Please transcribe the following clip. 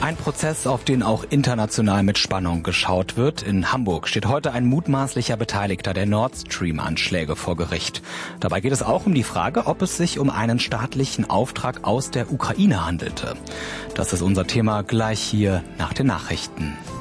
Ein Prozess, auf den auch international mit Spannung geschaut wird. In Hamburg steht heute ein mutmaßlicher Beteiligter der Nord Stream-Anschläge vor Gericht. Dabei geht es auch um die Frage, ob es sich um einen staatlichen Auftrag aus der Ukraine handelte. Das ist unser Thema gleich hier nach den Nachrichten.